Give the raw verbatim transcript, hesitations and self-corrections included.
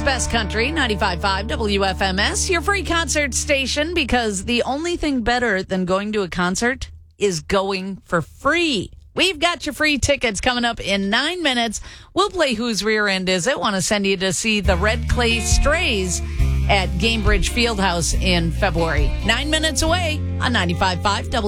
Best Country, ninety-five point five W F M S, your free concert station, because the only thing better than going to a concert is going for free. We've got your free tickets coming up in nine minutes. We'll play Whose Rear End Is It? Want to send you to see the Red Clay Strays at Gamebridge Fieldhouse in February. Nine minutes away on ninety-five point five W F M S.